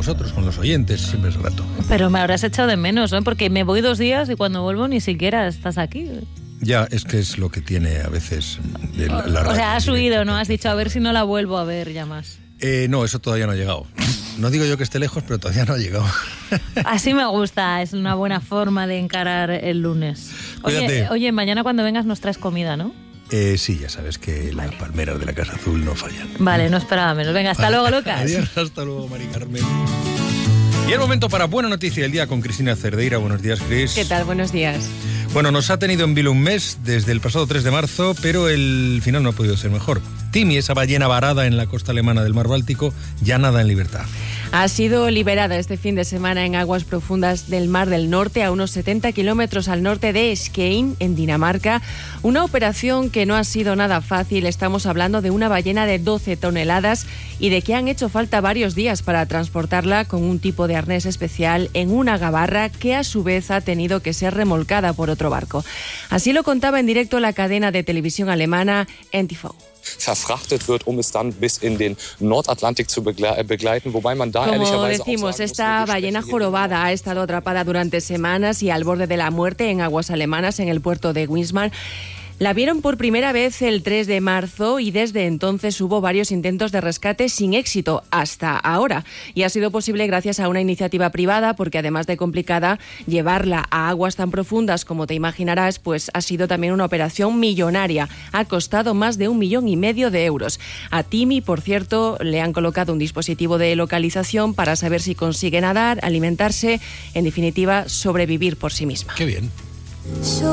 vosotros, con los oyentes, siempre es grato. Pero me habrás echado de menos, ¿no? Porque me voy 2 días y cuando vuelvo ni siquiera estás aquí. Ya, es que es lo que tiene a veces la radio. O sea, has huido, ¿no? Has dicho, a ver si no la vuelvo a ver ya más. No, eso todavía no ha llegado. No digo yo que esté lejos, pero todavía no ha llegado. Así me gusta, es una buena forma de encarar el lunes. Oye, mañana cuando vengas nos traes comida, ¿no? Sí, ya sabes que las palmeras de la Casa Azul no fallan. Vale, no esperaba menos. Venga, hasta luego, Lucas. Adiós, hasta luego, Mari Carmen. Y el momento para Buena Noticia del Día con Cristina Cerdeira. Buenos días, Cris. ¿Qué tal? Buenos días. Bueno, nos ha tenido en vilo un mes desde el pasado 3 de marzo, pero el final no ha podido ser mejor. Timi, esa ballena varada en la costa alemana del mar Báltico, ya nada en libertad. Ha sido liberada este fin de semana en aguas profundas del Mar del Norte, a unos 70 kilómetros al norte de Skien, en Dinamarca. Una operación que no ha sido nada fácil. Estamos hablando de una ballena de 12 toneladas y de que han hecho falta varios días para transportarla con un tipo de arnés especial en una gabarra que a su vez ha tenido que ser remolcada por otro barco. Así lo contaba en directo la cadena de televisión alemana NTV. Verfrachtet wird, es dann bis in den Nordatlantik zu begleiten, wobei man da ehrlicherweise Como decimos, esta ballena jorobada ha estado atrapada durante semanas y al borde de la muerte en aguas alemanas, en el puerto de Wismar. La vieron por primera vez el 3 de marzo y desde entonces hubo varios intentos de rescate sin éxito hasta ahora. Y ha sido posible gracias a una iniciativa privada porque además de complicada, llevarla a aguas tan profundas como te imaginarás, pues ha sido también una operación millonaria. Ha costado más de 1,5 millones de euros. A Timi, por cierto, le han colocado un dispositivo de localización para saber si consigue nadar, alimentarse, en definitiva, sobrevivir por sí misma. Qué bien.